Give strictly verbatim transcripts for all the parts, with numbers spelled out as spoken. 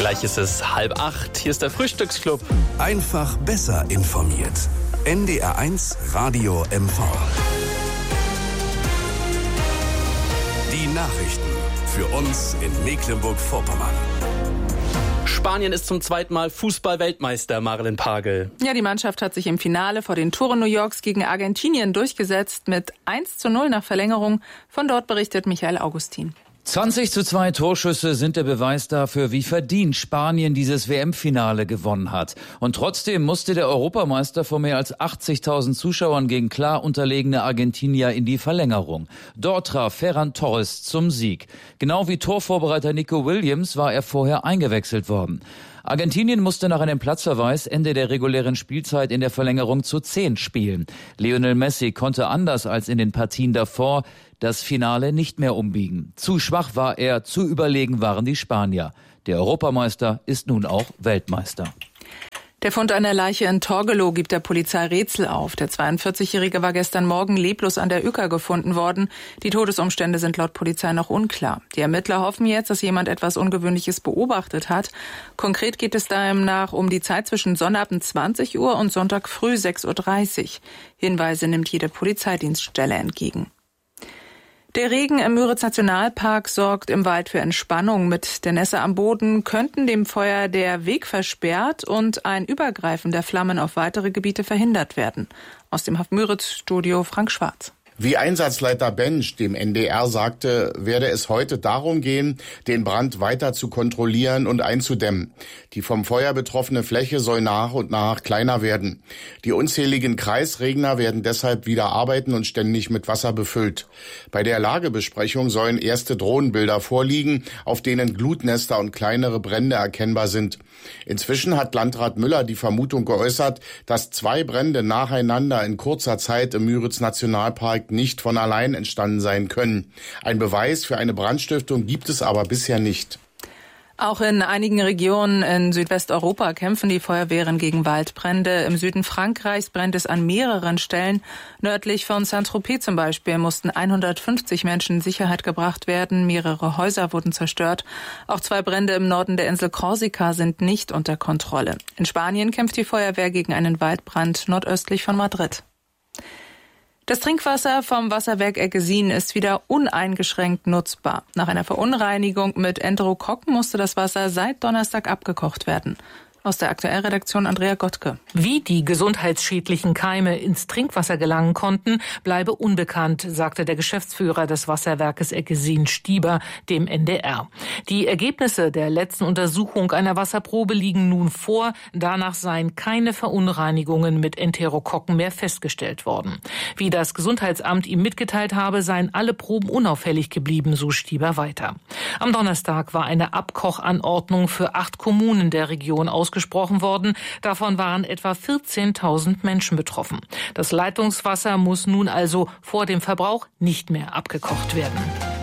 Gleich ist es halb acht. Hier ist der Frühstücksclub. Einfach besser informiert. N D R eins Radio M V. Die Nachrichten für uns in Mecklenburg-Vorpommern. Spanien ist zum zweiten Mal Fußball-Weltmeister, Marilyn Pagel. Ja, die Mannschaft hat sich im Finale vor den Toren New Yorks gegen Argentinien durchgesetzt mit eins zu null nach Verlängerung. Von dort berichtet Michael Augustin. zwanzig zu zwei Torschüsse sind der Beweis dafür, wie verdient Spanien dieses W M-Finale gewonnen hat. Und trotzdem musste der Europameister vor mehr als achtzigtausend Zuschauern gegen klar unterlegene Argentinier in die Verlängerung. Dort traf Ferran Torres zum Sieg. Genau wie Torvorbereiter Nico Williams war er vorher eingewechselt worden. Argentinien musste nach einem Platzverweis Ende der regulären Spielzeit in der Verlängerung zu zehn spielen. Lionel Messi konnte anders als in den Partien davor das Finale nicht mehr umbiegen. Zu schwach war er, zu überlegen waren die Spanier. Der Europameister ist nun auch Weltmeister. Der Fund einer Leiche in Torgelow gibt der Polizei Rätsel auf. Der zweiundvierzigjährige war gestern Morgen leblos an der Uecker gefunden worden. Die Todesumstände sind laut Polizei noch unklar. Die Ermittler hoffen jetzt, dass jemand etwas Ungewöhnliches beobachtet hat. Konkret geht es demnach um die Zeit zwischen Sonnabend zwanzig Uhr und Sonntag früh sechs Uhr dreißig. Hinweise nimmt jede Polizeidienststelle entgegen. Der Regen im Müritz-Nationalpark sorgt im Wald für Entspannung. Mit der Nässe am Boden könnten dem Feuer der Weg versperrt und ein Übergreifen der Flammen auf weitere Gebiete verhindert werden. Aus dem Müritz-Studio Frank Schwarz. Wie Einsatzleiter Bensch dem N D R sagte, werde es heute darum gehen, den Brand weiter zu kontrollieren und einzudämmen. Die vom Feuer betroffene Fläche soll nach und nach kleiner werden. Die unzähligen Kreisregner werden deshalb wieder arbeiten und ständig mit Wasser befüllt. Bei der Lagebesprechung sollen erste Drohnenbilder vorliegen, auf denen Glutnester und kleinere Brände erkennbar sind. Inzwischen hat Landrat Müller die Vermutung geäußert, dass zwei Brände nacheinander in kurzer Zeit im Müritz-Nationalpark nicht von allein entstanden sein können. Ein Beweis für eine Brandstiftung gibt es aber bisher nicht. Auch in einigen Regionen in Südwesteuropa kämpfen die Feuerwehren gegen Waldbrände. Im Süden Frankreichs brennt es an mehreren Stellen. Nördlich von Saint-Tropez zum Beispiel mussten hundertfünfzig Menschen in Sicherheit gebracht werden. Mehrere Häuser wurden zerstört. Auch zwei Brände im Norden der Insel Korsika sind nicht unter Kontrolle. In Spanien kämpft die Feuerwehr gegen einen Waldbrand nordöstlich von Madrid. Das Trinkwasser vom Wasserwerk Eggesin ist wieder uneingeschränkt nutzbar. Nach einer Verunreinigung mit Enterokokken musste das Wasser seit Donnerstag abgekocht werden. Aus der Aktuellredaktion Andrea Gottke. Wie die gesundheitsschädlichen Keime ins Trinkwasser gelangen konnten, bleibe unbekannt, sagte der Geschäftsführer des Wasserwerkes Eggesin Stieber dem N D R. Die Ergebnisse der letzten Untersuchung einer Wasserprobe liegen nun vor. Danach seien keine Verunreinigungen mit Enterokokken mehr festgestellt worden. Wie das Gesundheitsamt ihm mitgeteilt habe, seien alle Proben unauffällig geblieben, so Stieber weiter. Am Donnerstag war eine Abkochanordnung für acht Kommunen der Region ausgesprochen. gesprochen worden. Davon waren etwa vierzehntausend Menschen betroffen. Das Leitungswasser muss nun also vor dem Verbrauch nicht mehr abgekocht werden.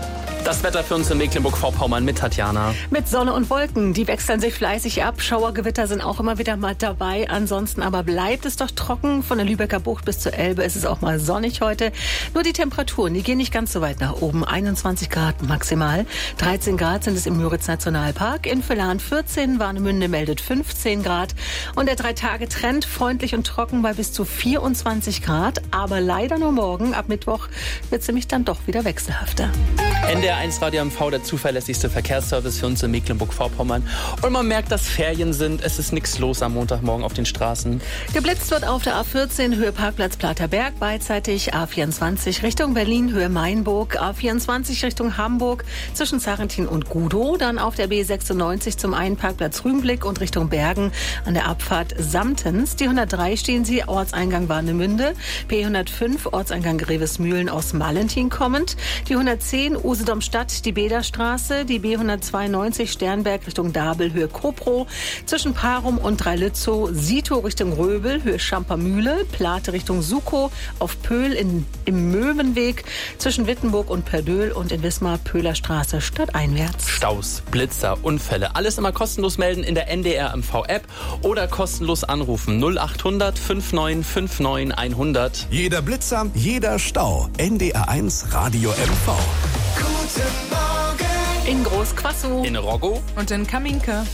Das Wetter für uns in Mecklenburg-Vorpommern mit Tatjana. Mit Sonne und Wolken, die wechseln sich fleißig ab. Schauergewitter sind auch immer wieder mal dabei. Ansonsten aber bleibt es doch trocken. Von der Lübecker Bucht bis zur Elbe ist es auch mal sonnig heute. Nur die Temperaturen, die gehen nicht ganz so weit nach oben. einundzwanzig Grad maximal. dreizehn Grad sind es im Müritz-Nationalpark. In Villahn vierzehn, Warnemünde meldet fünfzehn Grad. Und der Drei-Tage-Trend freundlich und trocken bei bis zu vierundzwanzig Grad. Aber leider nur morgen. Ab Mittwoch wird es nämlich dann doch wieder wechselhafter. N D R eins Radio M V, der zuverlässigste Verkehrsservice für uns in Mecklenburg-Vorpommern. Und man merkt, dass Ferien sind. Es ist nichts los am Montagmorgen auf den Straßen. Geblitzt wird auf der A vierzehn, Höhe Parkplatz Platerberg, beidseitig A vierundzwanzig Richtung Berlin, Höhe Mainburg, A vierundzwanzig Richtung Hamburg, zwischen Sarrentin und Gudow. Dann auf der B sechsundneunzig zum einen Parkplatz Rügenblick und Richtung Bergen an der Abfahrt Samtens. Die hundertdrei stehen Sie, Ortseingang Warnemünde. B hundertfünf, Ortseingang Grevesmühlen aus Malentin kommend. Die hundertzehn, Usedom-Stadt, die Bederstraße, die B hundertzweiundneunzig Sternberg Richtung Dabel, Höhe Kopro, zwischen Parum und Dreilützow, Sito Richtung Röbel, Höhe Schampermühle, Plate Richtung Sukow, auf Pöhl in, im Möwenweg, zwischen Wittenburg und Perdöhl und in Wismar Pöhlerstraße stadteinwärts. Staus, Blitzer, Unfälle, alles immer kostenlos melden in der N D R M V App oder kostenlos anrufen null acht hundert fünfundneunzig neunundfünfzig hundert. Jeder Blitzer, jeder Stau. N D R eins Radio M V. In Großquassow. In Roggow. Und in Kaminke.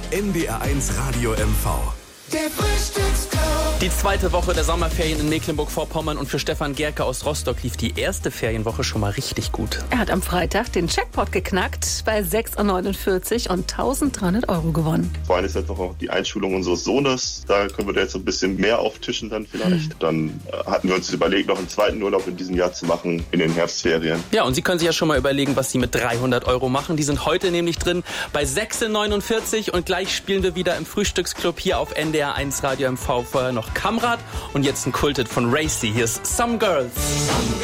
N D R eins Radio M V. Der Frühstücksclub. Die zweite Woche der Sommerferien in Mecklenburg-Vorpommern und für Stefan Gerke aus Rostock lief die erste Ferienwoche schon mal richtig gut. Er hat am Freitag den Jackpot geknackt, bei sechs Euro neunundvierzig und tausenddreihundert Euro gewonnen. Vor allem ist jetzt noch die Einschulung unseres Sohnes. Da können wir da jetzt ein bisschen mehr auftischen dann vielleicht. Hm. Dann hatten wir uns überlegt, noch einen zweiten Urlaub in diesem Jahr zu machen in den Herbstferien. Ja, und Sie können sich ja schon mal überlegen, was Sie mit dreihundert Euro machen. Die sind heute nämlich drin bei sechs Euro neunundvierzig und gleich spielen wir wieder im Frühstücksclub hier auf N D R eins Radio M V. Vorher noch Kamrat und jetzt ein Kulthit von Racy. Hier ist Some Girls.